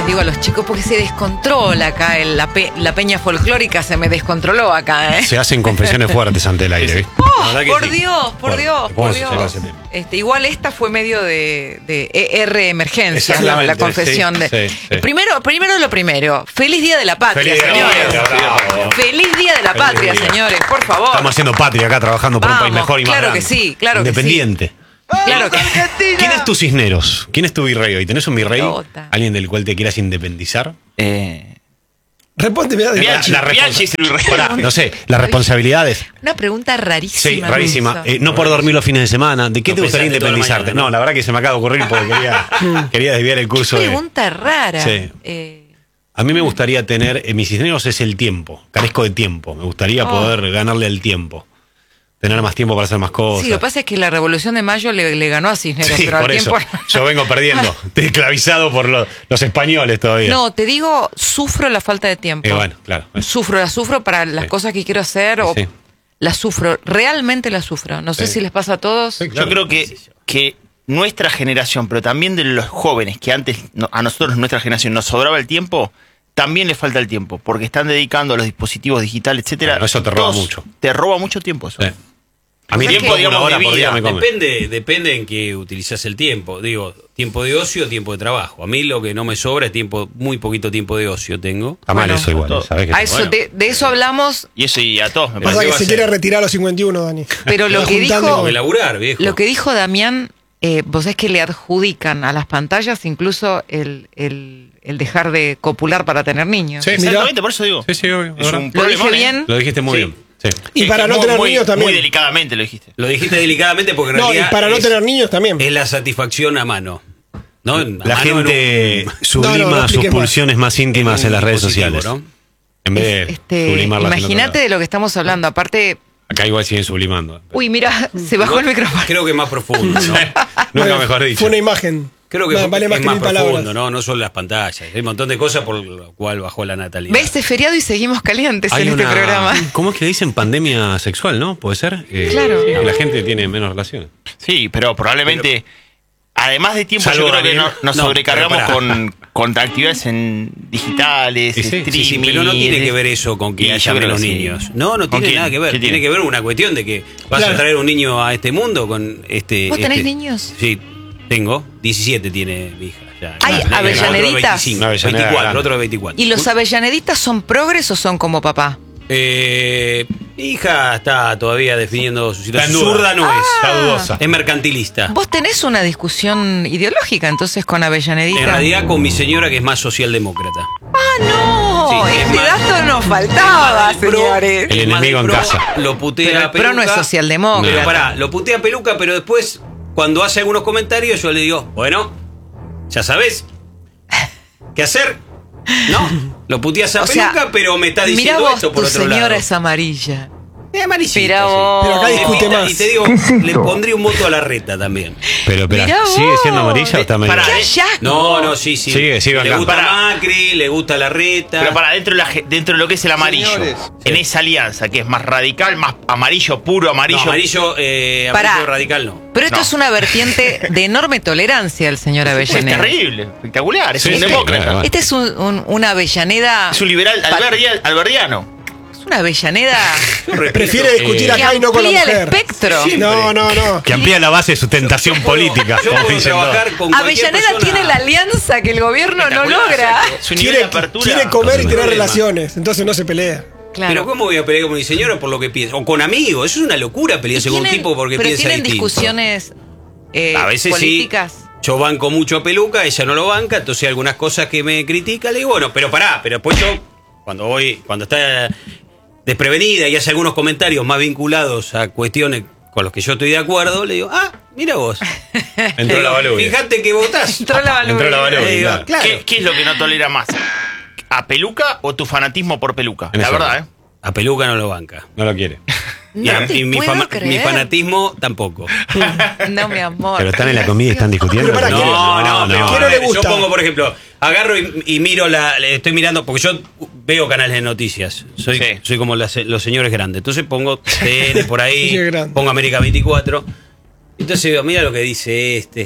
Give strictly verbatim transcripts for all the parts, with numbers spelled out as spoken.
les digo a los chicos, porque se descontrola acá, el, la, pe, la peña folclórica se me descontroló acá, ¿eh? Se hacen confesiones fuertes ante el aire, ¿eh? Oh, por sí. Dios, por bueno, Dios, por Dios. Este, igual esta fue medio de, de E R emergencia, la, la confesión. Sí, de, sí, sí. Primero, primero lo primero, feliz Día de la Patria, feliz señores. Día, bravo. Feliz Día de la feliz Patria, día. Señores, por favor. Estamos haciendo patria acá, trabajando por Vamos, un país mejor y más claro grande. Que sí, claro Independiente. Que sí. Claro que ¿Quién es tu Cisneros? ¿Quién es tu virrey hoy? ¿Tenés un virrey? Pelota. ¿Alguien del cual te quieras independizar? Eh... Responde, mira, Bianchi, la, la Bianchi es el virrey. Pará, no sé, las responsabilidades. Una pregunta rarísima. Sí, rarísima. Eh, no por dormir los fines de semana. ¿De qué no te gustaría independizarte? Mañana, ¿no? no, la verdad que se me acaba de ocurrir porque quería, quería desviar el curso. Qué pregunta de... rara. Sí. Eh... A mí me gustaría tener, eh, mis Cisneros es el tiempo. Carezco de tiempo. Me gustaría oh. poder ganarle al tiempo. Tener más tiempo para hacer más cosas. Sí, lo que pasa es que la Revolución de Mayo le, le ganó a Cisneros. Sí, pero por al eso. Tiempo... Yo vengo perdiendo. Estoy esclavizado por lo, los españoles todavía. No, te digo, sufro la falta de tiempo. Eh, bueno, claro. Bueno. Sufro, la sufro para las sí. cosas que quiero hacer. O sí. La sufro, realmente la sufro. No sé sí. si les pasa a todos. Sí, claro. Yo creo que, que nuestra generación, pero también de los jóvenes, que antes no, a nosotros, nuestra generación, nos sobraba el tiempo... También les falta el tiempo, porque están dedicando a los dispositivos digitales, etcétera. Bueno, eso te roba mucho. Te roba mucho tiempo eso. Sí. A mi tiempo, digamos, una hora por día me come. Depende, depende en qué utilizás el tiempo. Digo, tiempo de ocio o tiempo de trabajo. A mí lo que no me sobra es tiempo, muy poquito tiempo de ocio tengo. Está mal bueno, eso igual. ¿Sabes? A eso, bueno. de, de eso hablamos. Y eso y a todos me pasa que, que se quiere retirar a los cincuenta y uno, Dani. Pero lo que dijo, laburar, viejo. Lo que dijo Damián, eh, vos sabés que le adjudican a las pantallas incluso el... el el dejar de copular para tener niños. Sí, exactamente, por eso digo. Sí, sí, obvio. Es un ¿Lo dije bien? Lo dijiste muy sí. bien. Sí. Y sí, para no muy, tener muy, niños también. Muy delicadamente lo dijiste. Lo dijiste delicadamente porque en no, realidad. Y para no es, tener niños también. Es la satisfacción a mano. ¿No? A la mano gente un... sublima no, no, no sus pulsiones más, más íntimas en las redes sociales. ¿No? En vez de este, sublimarlas. Imagínate de lo que estamos hablando. Aparte. Acá igual siguen sublimando. Uy, mira, se bajó no, el micrófono. Creo que más profundo, ¿no? Nunca bueno, mejor dicho. Fue una imagen. Creo que no, vale es más, que más profundo, palabras. ¿no? No solo las pantallas. Hay un montón de cosas por lo cual bajó la natalidad. ¿Ves? Este feriado y seguimos calientes Hay en una, este programa. ¿Cómo es que le dicen pandemia sexual, no? ¿Puede ser? Eh, claro. Sí, que la gente tiene menos relaciones. Sí, pero probablemente... Pero, además de tiempo, yo creo que no, nos no, sobrecargamos con, con actividades en digitales, sí, streaming. Sí, sí, pero no tiene que ver eso con que haya menos sí. niños. No, no tiene nada que ver. Tiene? tiene que ver una cuestión de que vas claro. a traer un niño a este mundo con este. ¿Vos tenés este, niños? Sí, tengo. diecisiete tiene mi hija. Ya, ¿Hay claro, avellaneditas? veinticinco, Avellaneda veinticuatro, otro de veinticuatro. ¿Y los avellaneditas son progres o son como papá? Eh, mi hija está todavía definiendo su situación. Zurda no ah, es, está dudosa. Es mercantilista. Vos tenés una discusión ideológica entonces con Avellanedita. En realidad con mi señora que es más socialdemócrata. ¡Ah, no! Sí, este dato nos faltaba, señores. El enemigo en casa. Lo putea pero a Peluca. Pero no es socialdemócrata. Pero pará, lo putea a Peluca, pero después, cuando hace algunos comentarios, yo le digo, bueno, ya sabes qué hacer. No, lo puteas a o Peluca, sea, pero me está diciendo vos, esto por tu otro lado. señora es amarilla. Es amarillita. Mira vos. Sí. Pero acá discute más. Y te digo, le pondría un voto a la reta también. Pero, espera, ¿sigue siendo amarilla o está amarilla? Para, ¿eh? No, no, sí, sí. Sigue, sigue le acá. gusta para. Macri, le gusta la reta. Pero para dentro de, la, dentro de lo que es el amarillo, Señores. en sí. esa alianza que es más radical, más amarillo puro, amarillo. No, amarillo, eh, amarillo para. radical no. Pero esto no. es una vertiente de enorme tolerancia el señor Avellaneda. Es terrible, espectacular, es sí, un sí, demócrata. Claro, este es un, un, una Avellaneda. Es un liberal alberdiano. Una Avellaneda. Prefiere discutir eh, acá y no con la mujer. el espectro. Siempre. No, no, no. Que amplía la base de su tentación política. Yo puedo trabajar con Avellaneda persona... tiene la alianza que el gobierno no logra. Su nivel quiere, de apertura. quiere comer no y tener problema. relaciones, entonces no se pelea. Claro. Pero ¿cómo voy a pelear con mi señora por lo que piensa? O con amigos. Eso es una locura pelearse con un tipo porque pero piensa tienen distinto. discusiones eh, a veces políticas. Sí. Yo banco mucho a Peluca, ella no lo banca, entonces hay algunas cosas que me critica, le digo, bueno, pero pará, pero después yo, cuando voy, cuando está desprevenida y hace algunos comentarios más vinculados a cuestiones con los que yo estoy de acuerdo, le digo, ah, mira vos. Entró la balubia. Fíjate que votás. Entró la balubia. Entró la balubia, digo, claro. claro. ¿Qué, ¿Qué es lo que no tolera más? ¿A Peluca o tu fanatismo por Peluca? En la eso. verdad, ¿eh? A Peluca no lo banca. No lo quiere. Y, a, No te y mi, puedo fama, creer. mi fanatismo tampoco. No, mi amor. Pero están en la comida y están discutiendo. Pero para, No, ¿quién- no, no, pero no. ¿Quién no le gusta? yo pongo, por ejemplo, agarro y, y miro la, le estoy mirando, porque yo veo canales de noticias, soy, Sí. soy como las- los señores grandes, entonces pongo T N por ahí, Sí, grande. pongo América veinticuatro, entonces digo, mira lo que dice este,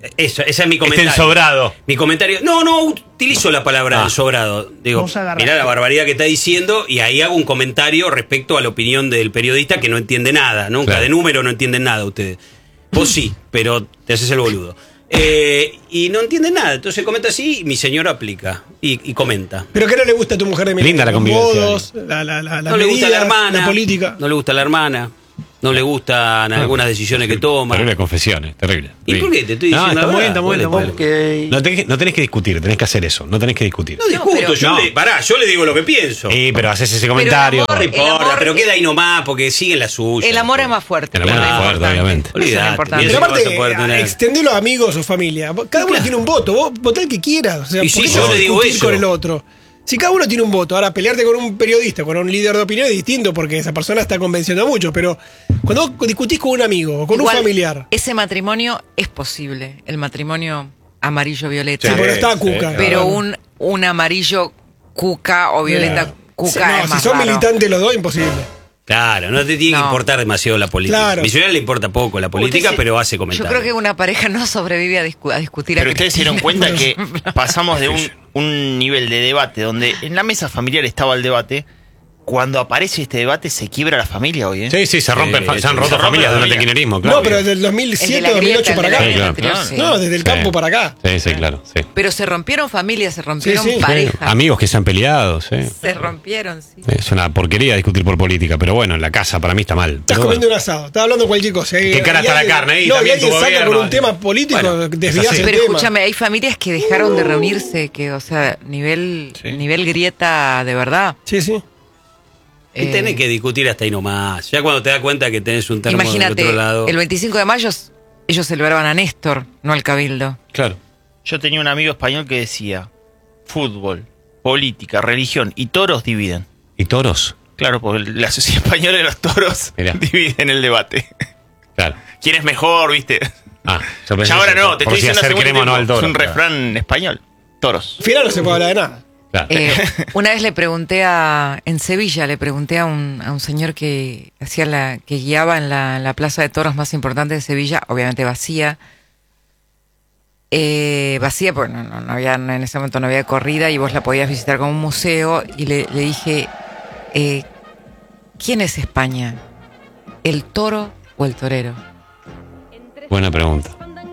Eso, ese es mi comentario. Este ensobrado. Mi comentario. No, no utilizo la palabra ah. ensobrado. Digo, mirá la barbaridad que está diciendo y ahí hago un comentario respecto a la opinión del periodista que no entiende nada. Nunca claro. de número no entienden nada ustedes. Vos sí, pero te haces el boludo. Eh, y no entienden nada. Entonces comenta así y mi señor aplica y, y comenta. ¿Pero qué no le gusta a tu mujer de mi Linda la convivencia. Modos, la, la, la, la no medida, le gusta la hermana. La política. No le gusta la hermana. No le gustan no, algunas decisiones que toma. Terrible confesiones, terrible. ¿Y por qué te estoy no, diciendo? Está muy bien, está muy bien, está muy bien. No, tenés, no tenés que discutir, tenés que hacer eso. No tenés que discutir. No discuto, no, yo, no. Le, pará, yo le digo lo que pienso. Sí, pero haces ese comentario. Pero el amor, no importa, amor, pero queda ahí nomás porque siguen la suya. El amor es más fuerte. El amor es más fuerte, obviamente. Olvidate. Pero aparte, extendelo a amigos o familia. Cada uno claro. tiene un voto. Vos votá el que quieras. O sea, y si yo le digo eso. Con el otro. Si cada uno tiene un voto, ahora pelearte con un periodista, con un líder de opinión es distinto porque esa persona está convenciendo a muchos, pero cuando vos discutís con un amigo o con Igual, un familiar. Ese matrimonio es posible, el matrimonio amarillo-violeta. Sí, pero estaba Cuca. Sí, pero claro. un, un amarillo Cuca o violeta yeah. Cuca no, es más si son raro. militantes los dos, imposible. Claro, no te tiene no. que importar demasiado la política. Claro. A mi señora le importa poco la política, Usted, pero hace comentarios. Yo creo que una pareja no sobrevive a, discu a discutir. Pero a ustedes se dieron cuenta que pasamos de un, un nivel de debate donde en la mesa familiar estaba el debate. Cuando aparece este debate se quiebra la familia hoy, ¿eh? Sí, sí, se rompen, sí, se han roto familias durante el kirchnerismo, claro. No, pero desde el dos mil siete, dos mil ocho para acá. Sí, claro. Claro. No, desde el campo sí. para acá. Sí, sí, claro. Sí. Pero se rompieron familias, se rompieron sí, sí. parejas. Sí. Amigos que se han peleado, sí. Se rompieron, sí. Es una porquería discutir por política, pero bueno, en la casa para mí está mal. Estás comiendo bueno. un asado, estás hablando de cualquier cosa. ¿Qué cara está la carne ahí? No, también y alguien saca por un tema político, bueno, desviás el Pero tema. escúchame, hay familias que dejaron de reunirse, que, o sea, nivel, nivel grieta de verdad. Sí, sí. Y tenés que discutir hasta ahí nomás. Ya cuando te das cuenta que tenés un termo Imagínate, del otro lado. El veinticinco de mayo ellos celebraban a Néstor, no al Cabildo. Claro. Yo tenía un amigo español que decía: fútbol, política, religión y toros dividen. ¿Y toros? Claro, porque la sociedad española de los toros Mirá. dividen el debate. Claro. ¿Quién es mejor, viste? Ah, ya ahora no, te estoy si diciendo hacer crema no al toro, es un claro. refrán español. Toros. Al final no se puede hablar de nada. Claro. Eh, una vez le pregunté a en Sevilla le pregunté a un, a un señor que hacía la que guiaba en la, en la plaza de toros más importante de Sevilla, obviamente vacía, eh, vacía porque no, no, no había en ese momento no había corrida y vos la podías visitar como un museo y le, le dije eh, ¿quién es España? ¿El toro o el torero? Buena pregunta.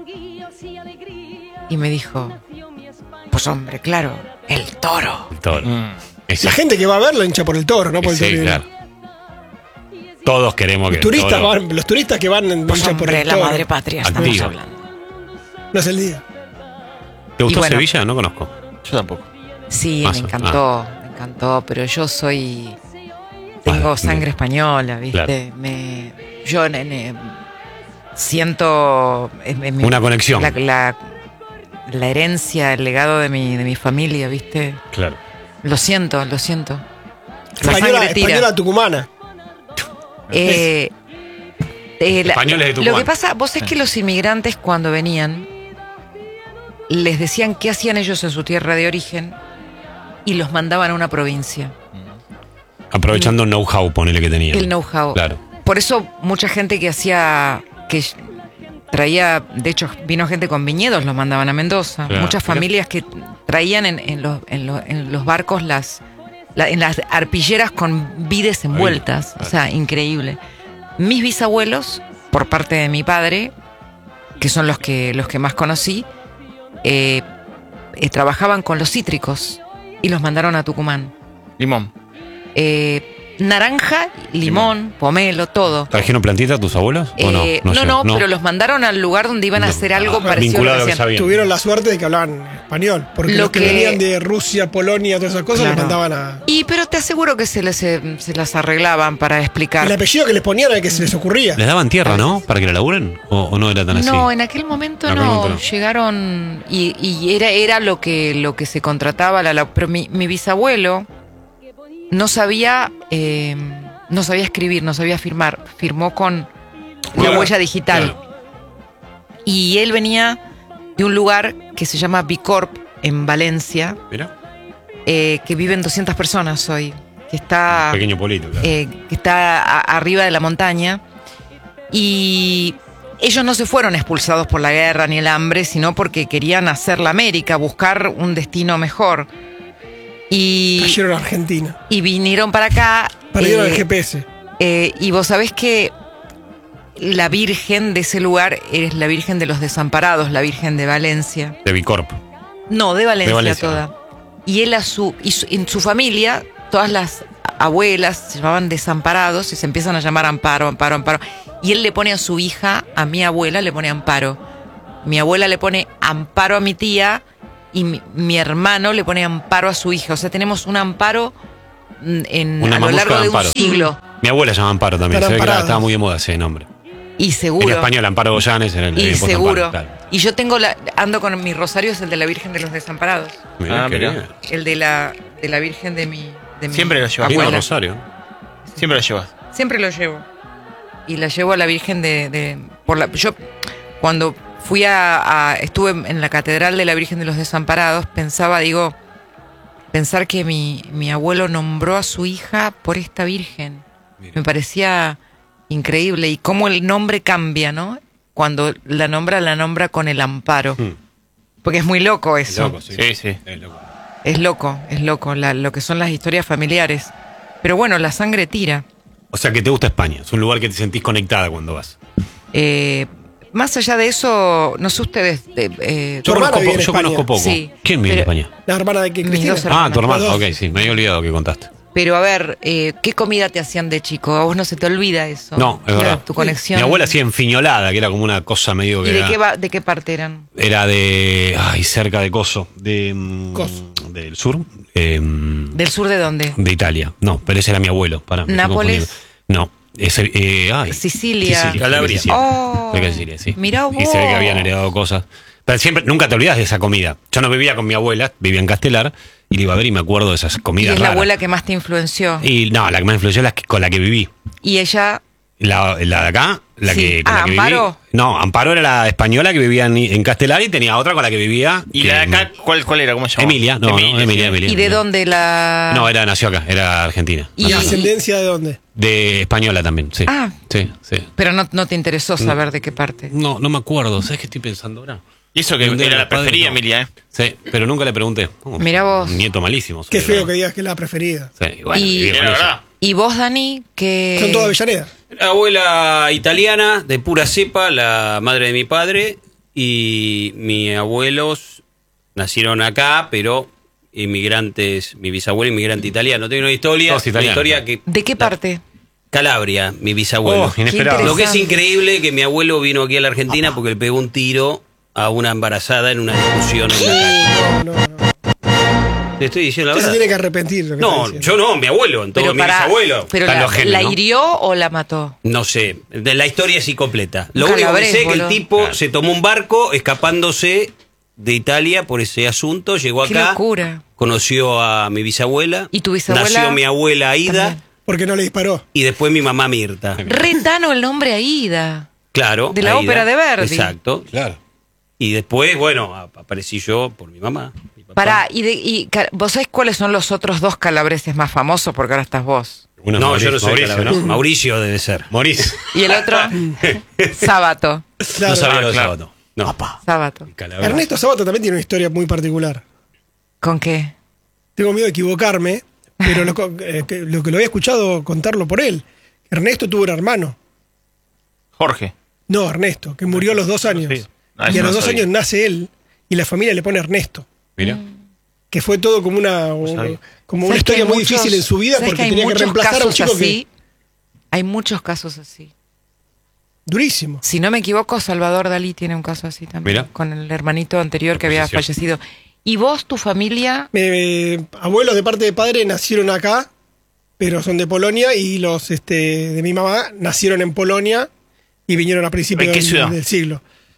Y me dijo, pues hombre, claro, el toro. El toro. Mm. La gente que va a verlo hincha por el toro, no por el sí, torero. Claro. Todos queremos que los turistas el toro... van, los turistas que van pues hinchan por el la toro. Madre patria estamos Activo. hablando. No es el día. ¿Te gustó bueno, Sevilla? No conozco. Yo tampoco. Sí, Mazo. me encantó, ah. me encantó, pero yo soy tengo ah, sangre española, ¿viste? Claro. Me yo nene, siento en, en mi, una conexión. La, la, la herencia, el legado de mi de mi familia, ¿viste? Claro. Lo siento, lo siento. La Española, sangre tira. española tucumana. Eh, eh, la, Españoles de Tucumán. Lo que pasa, vos es que los inmigrantes cuando venían les decían qué hacían ellos en su tierra de origen y los mandaban a una provincia. Aprovechando el know-how, ponele que tenía. El know-how. Claro. Por eso mucha gente que hacía, que traía, de hecho vino gente con viñedos, los mandaban a Mendoza. Claro. Muchas familias que traían en, en, los, en, los, en los barcos las, la, en las arpilleras con vides envueltas. Ay, o sea, increíble. Mis bisabuelos, por parte de mi padre, que son los que, los que más conocí, eh, eh, trabajaban con los cítricos y los mandaron a Tucumán. Limón. Eh, naranja, limón, limón, pomelo, todo. ¿Trajeron plantitas tus abuelos? Eh, ¿O no? No, no, no, no, pero los mandaron al lugar donde iban a hacer no, algo ah, parecido vinculado a lo que que sabían. Tuvieron la suerte de que hablaban español, porque Lo los que, que venían de Rusia, Polonia, todas esas cosas, claro. les mandaban a... Y pero te aseguro que se les se, se las arreglaban para explicar. El apellido que les ponían era el que se les ocurría. ¿Les daban tierra, no? ¿Para que la laburen? ¿O, o no era tan así? No, en aquel momento no. no. no. Llegaron y, y era, era lo que lo que se contrataba. La, la, pero mi, mi bisabuelo no sabía... Eh, no sabía escribir, no sabía firmar. Firmó con la claro, huella digital. Claro. Y él venía de un lugar que se llama Bicorp, en Valencia. Mira. Eh, que viven doscientas personas hoy. Que está, un pequeño pueblito, claro. eh, que está a, arriba de la montaña. Y ellos no se fueron expulsados por la guerra ni el hambre, sino porque querían hacer la América, buscar un destino mejor. Y cayeron a Argentina. Y vinieron para acá. Perdieron eh, el G P S. Eh, y vos sabés que la Virgen de ese lugar es la Virgen de los Desamparados, la Virgen de Valencia. De Bicorp. No, de Valencia, de Valencia toda. No. Y él a su, y su, en su familia, todas las abuelas se llamaban Desamparados y se empiezan a llamar Amparo, Amparo, Amparo. Y él le pone a su hija, a mi abuela, le pone Amparo. Mi abuela le pone Amparo a mi tía y mi, mi hermano le pone Amparo a su hija. O sea, tenemos un Amparo en, Una a lo largo de Amparo. un siglo. Mi abuela se llama Amparo también. Se ve que estaba muy de moda ese nombre. Y seguro. En español, Amparo Goyanes. En el, y seguro. Amparo, claro. Y yo tengo la, ando con mi rosario, es el de la Virgen de los Desamparados. Mirá, Ah, qué mirá. bien. El de la, de la Virgen de mi, de mi Siempre lo llevas. Lindo abuela. rosario. Siempre lo llevas. Siempre lo llevo. Y la llevo a la Virgen de... de por la, yo cuando fui a, a... Estuve en la Catedral de la Virgen de los Desamparados, pensaba, digo... Pensar que mi, mi abuelo nombró a su hija por esta Virgen. Mira. Me parecía increíble. Y cómo el nombre cambia, ¿no? Cuando la nombra, la nombra con el amparo. Hmm. Porque es muy loco eso. Es loco, sí. Sí, sí. Es loco. Es loco, es loco. La, lo que son las historias familiares. Pero bueno, la sangre tira. O sea que te gusta España. Es un lugar que te sentís conectada cuando vas. Eh... Más allá de eso, no sé ustedes... Eh, eh, yo, conozco, po, yo conozco poco. Sí, ¿Quién vive en España? La hermana de que Cristina. Ah, tu hermana. Ok, sí, me había olvidado que contaste. Pero a ver, eh, ¿qué comida te hacían de chico? ¿A vos no se te olvida eso? No, es verdad. Tu conexión. Mi abuela hacía enfiñolada, que era como una cosa medio... Que ¿Y de, era, qué va, de qué parte eran? Era de... Ay, cerca de Coso. De, Coso. Del sur. Eh, ¿Del sur de dónde? De Italia. No, pero ese era mi abuelo. Para, ¿Nápoles? No. Ese, eh, ay, Sicilia. Sicilia. Calabria. Oh, Sicilia, sí. Mirá vos. Y se ve que habían heredado cosas. Pero siempre, nunca te olvidas de esa comida. Yo no vivía con mi abuela, vivía en Castelar, y le iba a ver y me acuerdo de esas ¿Y comidas es la raras. abuela que más te influenció? Y no, la que más influyó es la que, con la que viví. ¿Y ella? La, la de acá, la Sí. que, con Ah, la que ¿Amparo? viví. No, Amparo era la española que vivía en, en Castelar y tenía otra con la que vivía. ¿Y que- la de acá cuál, cuál era? ¿Cómo se llama? Emilia, no, Emilia, no, Emilia, Emilia. ¿Y de Emilia. dónde la...? No, era, nació acá, era argentina. Y- ¿Y Nació acá. ascendencia de dónde? De española también, sí. Ah. Sí, sí. Pero no, no te interesó saber de qué parte. No, no me acuerdo. ¿Sabes qué estoy pensando ahora? Y eso que ¿Dónde era los la preferida, padres? No. Emilia, ¿eh? Sí, pero nunca le pregunté. Oh, Mirá vos. Un nieto malísimo. soy, Qué feo ¿no? que digas que es la preferida. Sí, bueno, Y- viví con Era ella. verdad. ¿Y vos, Dani? Que... Son todas Avellaneda. Abuela italiana, de pura cepa, la madre de mi padre, y mis abuelos nacieron acá, pero inmigrantes, mi bisabuelo inmigrante italiano. Tengo una historia, Todos una italianos. historia que... ¿De qué parte? Calabria, mi bisabuelo. Oh, inesperado. Lo que es interesante. increíble que mi abuelo vino aquí a la Argentina porque le pegó un tiro a una embarazada en una discusión en la calle. No, no, no. Te estoy diciendo la Usted se verdad. tiene que arrepentir. Lo que está No, diciendo. yo no, mi abuelo, en todo Pero mi para, bisabuelo. pero Están la, los genes, ¿la ¿no? hirió o la mató? No sé, de la historia es incompleta. Lo Un único que calabrés, sé es que el boludo. tipo Claro. se tomó un barco escapándose de Italia por ese asunto, llegó Qué acá, locura. conoció a mi bisabuela, ¿Y tu bisabuela? nació mi abuela Aida También. Porque no le disparó. y después mi mamá Mirta. Retano el nombre Aida. Claro. De la Aida. ópera de Verdi. Exacto. Claro. Y después, bueno, ap- aparecí yo por mi mamá. mi papá. Pará, y, de, y ca- ¿vos sabés cuáles son los otros dos calabreses más famosos? Porque ahora estás vos. Uno es No, Mauricio, yo no soy Mauricio, calabrés. ¿no? Mauricio debe ser. Mauricio. Y el otro, Sábato. Claro. No sabía lo de claro. sábado. No. Sábato. Calabrés. Ernesto Sabato también tiene una historia muy particular. ¿Con qué? Tengo miedo de equivocarme, pero lo, co- eh, que, lo que lo había escuchado contarlo por él. Ernesto tuvo un hermano. Jorge. No, Ernesto, que murió a los dos años. Sí. Ah, y eso a los no dos sabía. años nace él y la familia le pone Ernesto. Mira. Que fue todo como una, sabía. como una ¿Sabés que historia hay muy muchos- difícil en su vida sabés porque que hay tenía que muchos reemplazar a un casos chico así? que. Hay muchos casos así. Durísimo. Si no me equivoco, Salvador Dalí tiene un caso así también. Mira. Con el hermanito anterior que había Falleció. fallecido. ¿Y vos, tu familia? Eh, abuelos de parte de padre nacieron acá, pero son de Polonia, y los este, de mi mamá nacieron en Polonia y vinieron a principios ¿En qué del, ciudad? del siglo.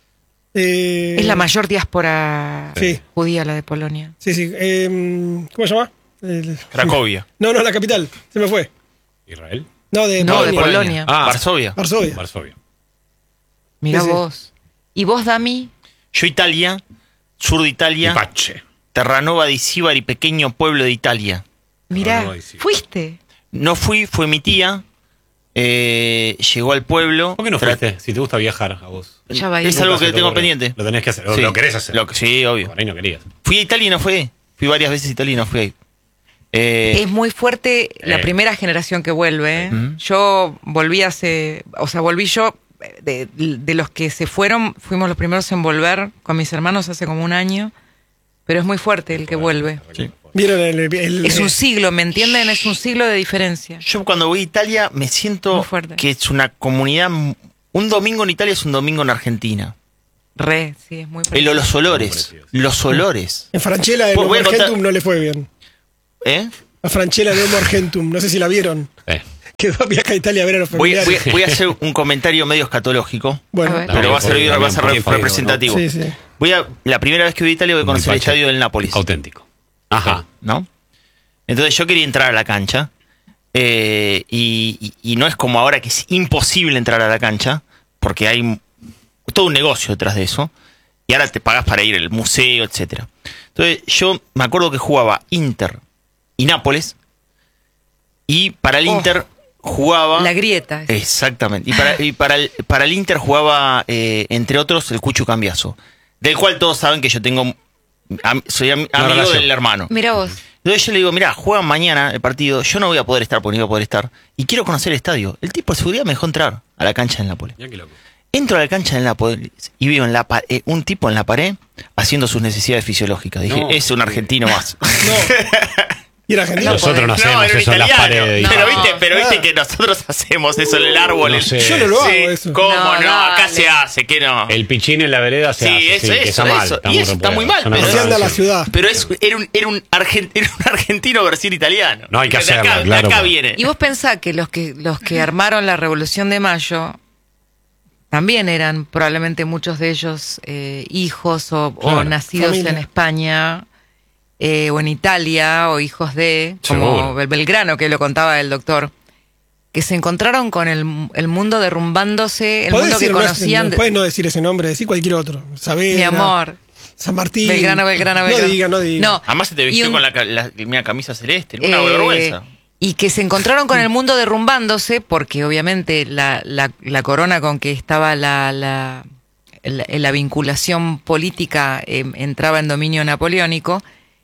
Eh, Es la mayor diáspora Sí. judía, la de Polonia. Sí, sí. eh, ¿Cómo se llama? El- Cracovia. No, no, la capital. Se me fue. Israel. No, de No, de Polonia. Polonia. Ah, Varsovia. Varsovia. Varsovia. Mirá Sí, sí. vos. ¿Y vos, Dami? Yo Italia, sur de Italia, Pache. Terranova di Sibari, pequeño pueblo de Italia. Mirá, no, ahí sí. ¿fuiste? No fui, fue mi tía, Eh, llegó al pueblo. ¿Por qué no fuiste? Si te gusta viajar a vos. Ya va a ir. Es algo que tengo pendiente. Lo tenés que hacer. Sí. Lo querés hacer. Lo, sí, obvio. Por ahí no querías. Fui a Italia y no fui. Fui varias veces a Italia y no fui ahí. Eh, Es muy fuerte la eh. primera generación que vuelve. ¿eh? Ujú. Yo volví hace, o sea, volví yo, de, de los que se fueron, fuimos los primeros en volver con mis hermanos hace como un año, pero es muy fuerte el que vuelve. sí. ¿Vieron el, el- Es un siglo, ¿me entienden? Es un siglo de diferencia. Yo cuando voy a Italia me Muy siento fuerte. que es una comunidad. Un domingo en Italia es un domingo en Argentina. Re, sí, es muy Eh, lo- los olores. Parecido. Los olores. En Franchella de Pues voy a Homo contar- Argentum no le fue bien. ¿Eh? A Franchella de Homo Argentum, no sé si la vieron. Eh. Que va a viajar a Italia a ver a los Voy, familiares. voy- voy a hacer un comentario medio escatológico. Bueno, A ver. Pero va a servir, También va a ser por- re- por- representativo. sí, sí. Voy a, la primera vez que voy a Italia voy a conocer el Pache. estadio del Nápoles. Auténtico. Ajá. ¿No? Entonces yo quería entrar a la cancha. eh, y, y- y no es como ahora que es imposible entrar a la cancha, porque hay m- todo un negocio detrás de eso. Y ahora te pagas para ir al museo, etcétera. Entonces yo me acuerdo que jugaba Inter y Nápoles. Y para el Oh. Inter jugaba. La grieta. Exactamente. Y para, y para, el, para el Inter jugaba, eh, entre otros, el Cucho Cambiaso. Del cual todos saben que yo tengo. am- soy am- amigo relación. del hermano. Mira vos. Entonces yo le digo, mirá, juegan mañana el partido, yo no voy a poder estar porque no voy a poder estar. Y quiero conocer el estadio. El tipo de seguridad me dejó entrar a la cancha del Nápoles. Mirá qué loco. Entro a la cancha del Nápoles y veo en la pa- eh, un tipo en la pared haciendo sus necesidades fisiológicas. Dije, No. es un argentino más. ¿Y era argentino? Nosotros no hacemos era un eso en las italiano. paredes. Pero No. viste, pero viste Ah. que nosotros hacemos eso en el árbol. No sé. Yo no lo hago Sí, eso. ¿Cómo No, no? Acá dale. se hace, que no. El pichín en la vereda se Sí, hace. eso, sí, que eso, está mal. eso. Está Y muy eso está repudiado. muy mal, Es una pero- Así anda la reproducción. ciudad. Pero es, era, un, era, un argen- era un argentino versión italiano. No, hay que De acá- hacerlo, de claro, acá porque- viene. Y vos pensás que los que los que armaron la Revolución de Mayo también eran probablemente muchos de ellos eh, hijos o, o Claro. nacidos Familia. en España eh, o en Italia o hijos de, como Seguro. Bel- Belgrano, que lo contaba el doctor, que se encontraron con el, el mundo derrumbándose, el ¿Podés mundo que decir, no es- conocían. de- Puedes no decir ese nombre, decir cualquier otro. Saavedra, mi amor. San Martín. Belgrano, Belgrano, No Belgrano. diga, no diga. No. Además se te Y vistió un- con la, ca- la, la camisa celeste. Una Eh, vergüenza. Y que se encontraron con el mundo derrumbándose, porque obviamente la, la, la corona con que estaba la, la, la, la vinculación política eh, entraba en dominio napoleónico,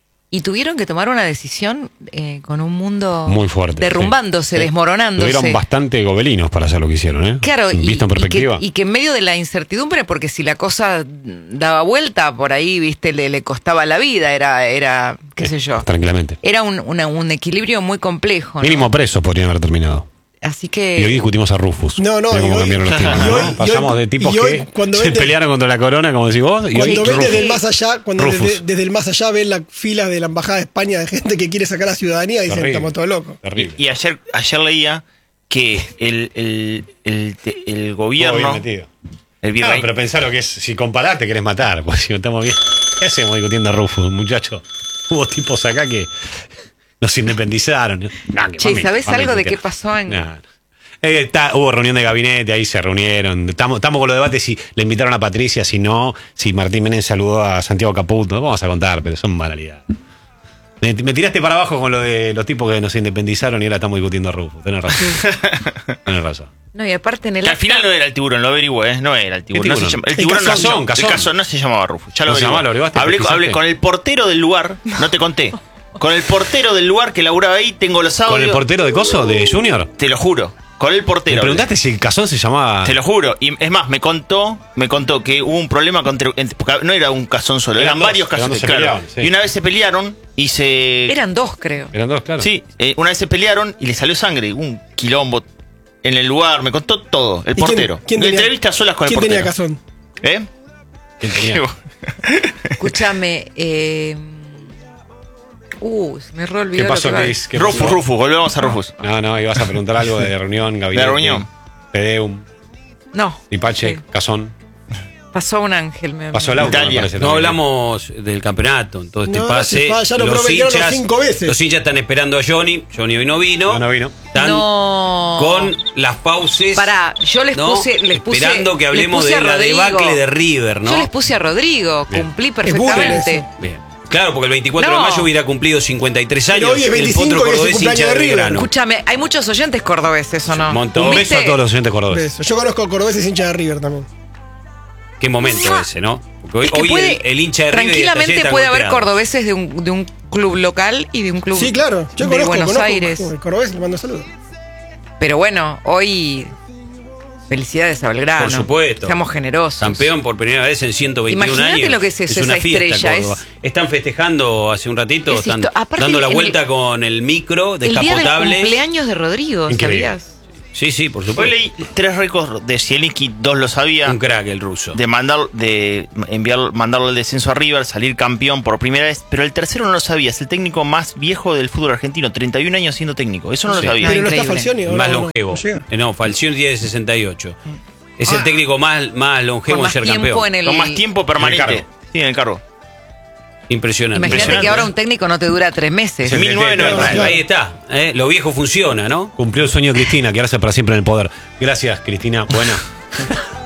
y tuvieron que tomar una decisión eh, con un mundo Muy fuerte. derrumbándose, sí. desmoronándose. Tuvieron bastante gobelinos para hacer lo que hicieron, ¿eh? Claro, y, Visto en y que, perspectiva. y que en medio de la incertidumbre, porque si la cosa daba vuelta, por ahí, viste, le, le costaba la vida, era, era qué sé yo. Tranquilamente. Era un, una- un equilibrio muy complejo, ¿no? Mínimo presos podrían haber terminado. Así Y que... hoy discutimos a Rufus. No, no, Mirá y cómo hoy- cambiaron los tiempos, y ¿no? hoy- y Pasamos hoy- de tipos y hoy, que cuando se ven de- pelearon contra la corona, como decís vos, y hoy Cuando ven Rufus. desde el más allá, cuando Rufus. desde, desde el más allá ven la fila de la embajada de España de gente que quiere sacar la ciudadanía y dicen, Terrible. estamos todos locos. Terrible. Y ayer, ayer leía que el, el, el, te- el Todo bien gobierno, metido. el No, virrey, pero pensá lo que es, si comparás te querés matar, pues si no estamos bien. ¿Qué hacemos discutiendo a Rufus, muchacho? Hubo tipos acá que nos independizaron. Nah, que Che, mami- ¿sabés mami algo de tuitea. qué pasó en- Nah. Eh, está- hubo reunión de gabinete, ahí se reunieron. Estamos, estamos con los debates si le invitaron a Patricia, si no, si Martín Menem saludó a Santiago Caputo. No vamos a contar, pero son banalidades. Me, me tiraste para abajo con lo de los tipos que nos independizaron y ahora estamos discutiendo a Rufus. Tenés razón. Tenés razón. No, y aparte en el que al acta- final no era el tiburón, lo averigüé, ¿eh? No era el tiburón. No se tiburón? llama- el El tiburón no se cazón, llama- cazón. el cazón no se llamaba Rufus. Ya lo No se averigué. llamaba, lo averiguaste, hablé, pesquisaste. hablé con el portero del lugar, no te conté. Con el portero del lugar que laburaba ahí, tengo los audios. ¿Con el portero de Coso, de Junior? Te lo juro. Con el ¿Le portero. preguntaste si el cazón se llamaba...? Te lo juro. Y es más, me contó, me contó que hubo un problema con, entre- porque no era un cazón solo, Eran eran, dos, varios eran cazones. dos, se Claro. peleaban, sí. Y una vez se pelearon y se. Eran dos, creo. Eran dos, claro. Sí, eh, una vez se pelearon y le salió sangre, un quilombo en el lugar, me contó todo, el ¿Y quién- portero. quién Una tenía- entrevista a solas con el ¿Quién portero. tenía cazón? ¿Eh? ¿Quién tenía? Escúchame, eh... Uh, se me re ¿Qué olvidó pasó, lo que iba a Cris? ¿Qué Rufus, pasó? Rufus, volvemos a Rufus. No, no, ibas a preguntar algo de reunión, gabinete. De reunión. Pedeum, No. Tipache, Sí. Cazón. Pasó un ángel. Me, Pasó el auto, me Italia. parece. No también. hablamos del campeonato, en todo este No, pase. se fa- ya lo los, prometieron hinchas, cinco veces. los hinchas están esperando a Johnny. Johnny hoy no vino. No, no vino. Están No. con las pausas. Pará, yo les ¿no? puse- les puse- Esperando que les hablemos puse de a la Rodrigo. debacle de River, ¿no? Yo les puse a Rodrigo, Bien. cumplí Google perfectamente. eso. Bien. Claro, porque el veinticuatro No. de mayo hubiera cumplido cincuenta y tres años. Pero hoy es veinticinco el potro y es el cordobés cumpleaños hincha de de River. Belgrano. Escúchame, hay muchos oyentes cordobeses, ¿o no? Un montón. Un ¿Viste? beso a todos los oyentes cordobeses. Beso. Yo conozco cordobeses hincha de River también. Qué momento ese, ¿no? Porque hoy, Es que hoy puede- el, el hincha de River y el tranquilamente Talleres puede están haber golpeados. cordobeses de un, de un club local y de un club Sí, claro. Yo de conozco, Buenos conozco, Aires. El cordobés le mando saludos. Pero bueno, hoy felicidades a Belgrano. Por supuesto. Seamos generosos. Campeón por primera vez en ciento veintiún Imagínate años. lo que es eso, una esa fiesta, estrella, Córdoba. es- Están festejando hace un ratito, Es están histo- aparte dando la el- vuelta el- con el micro El día del descapotable. cumpleaños de Rodrigo, Increíble. ¿sabías? Sí, sí, por Hoy supuesto. leí tres récords de Zielinski, dos lo sabía. Un crack el ruso. De mandar, de enviar, mandarlo al descenso a River, salir campeón por primera vez, pero el tercero no lo sabía, es el técnico más viejo del fútbol argentino, treinta y un años siendo técnico, eso no Sí. lo sabía. Pero no increíble. está Falcioni. ahora Más no- no- longevo. no llega. Eh, No, Falcioni tiene sesenta y ocho. Es Ah. el técnico más, más longevo Con en más ser tiempo campeón. en el... Con más tiempo permanente. cargo. Sí, en el cargo. Impresionante. Imagínate Impresionante, que ahora ¿eh? un técnico no te dura tres meses. Sí. mil novecientos noventa y nueve. Ahí está. ¿eh? Lo viejo funciona, ¿no? Cumplió el sueño de Cristina, quedarse para siempre en el poder. Gracias, Cristina. Bueno.